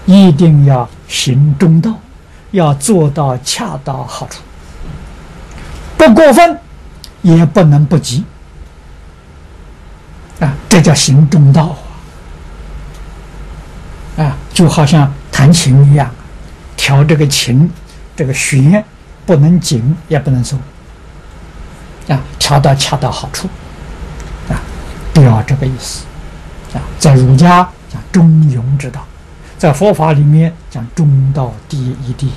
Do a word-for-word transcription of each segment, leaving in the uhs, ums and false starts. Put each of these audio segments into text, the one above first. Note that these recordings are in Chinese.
一定要行中道，要做到恰到好处，不过分，也不能不及啊，这叫行中道啊！啊，就好像弹琴一样，调这个琴，这个弦不能紧，也不能松啊，调到恰到好处啊，不要这个意思啊。在儒家讲中庸之道，在佛法里面讲中道第一谛。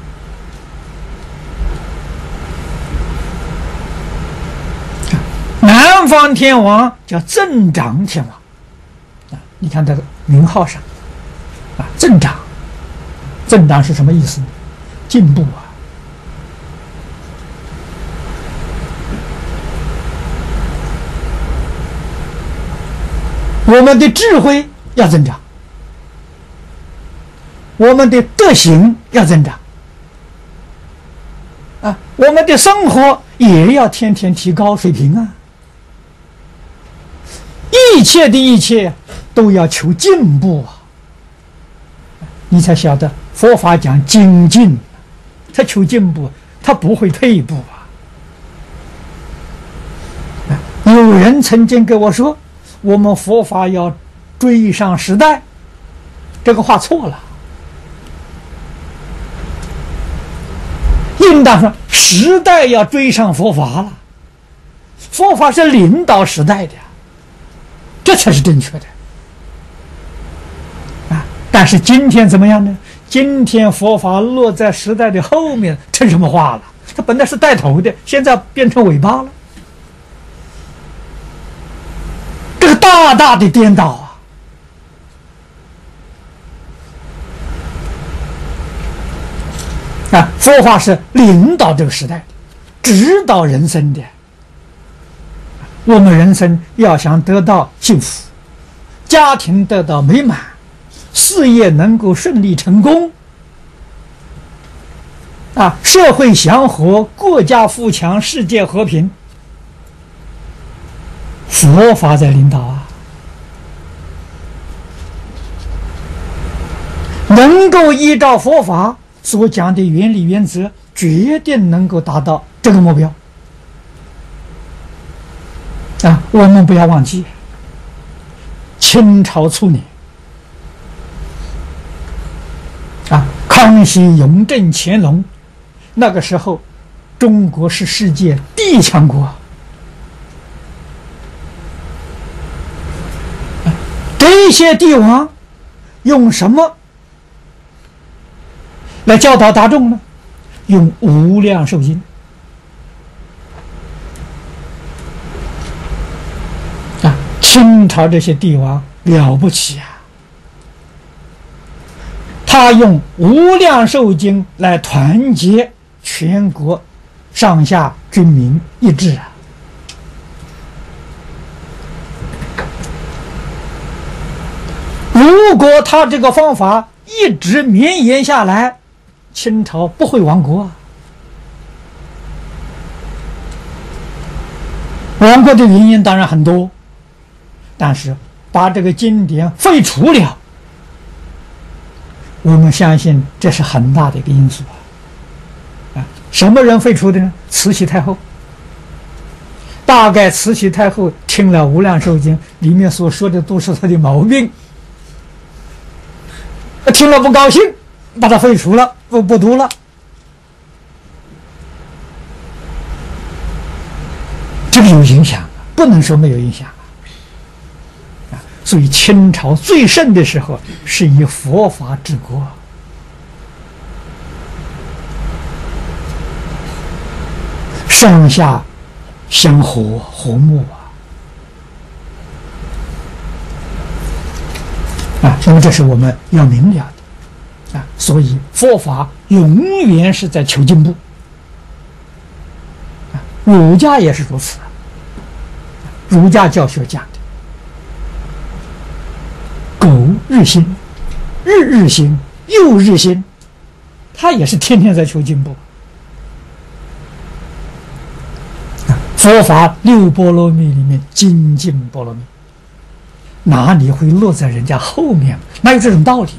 南方天王叫增长天王啊，你看这个名号上啊，增长，增长是什么意思？进步啊！我们的智慧要增长，我们的德行要增长啊，我们的生活也要天天提高水平啊！一切的一切都要求进步啊！你才晓得佛法讲精进，他求进步，他不会退步啊！有人曾经跟我说，我们佛法要追上时代，这个话错了。应当说时代要追上佛法了，佛法是领导时代的，这才是正确的啊！但是今天怎么样呢？今天佛法落在时代的后面，成什么话了？它本来是带头的，现在变成尾巴了，这个大大的颠倒啊！啊，佛法是领导这个时代的，指导人生的。我们人生要想得到幸福，家庭得到美满，事业能够顺利成功，啊，社会祥和，国家富强，世界和平，佛法在领导啊，能够依照佛法所讲的原理原则，决定能够达到这个目标啊！我们不要忘记，清朝初年啊，康熙、雍正、乾隆，那个时候，中国是世界第一强国。这些帝王用什么来教导大众呢？用无量寿经啊！清朝这些帝王了不起啊！他用无量寿经来团结全国上下军民一致啊！如果他这个方法一直绵延下来，清朝不会亡国啊！亡国的原因当然很多，但是把这个经典废除了，我们相信这是很大的一个因素啊！啊，什么人废除的呢？慈禧太后。大概慈禧太后听了《无量寿经》，里面所说的都是她的毛病，听了不高兴，把它废除了，不不读了。这个有影响啊，不能说没有影响啊！啊，所以清朝最盛的时候是以佛法治国，上下相和和睦啊！啊，那么这是我们要明了的啊！所以佛法永远是在求进步啊！儒家也是如此，儒家教学讲的苟日新，日日新，又日新，他也是天天在求进步。佛法六波罗蜜里面精进波罗蜜，哪里会落在人家后面？哪有这种道理？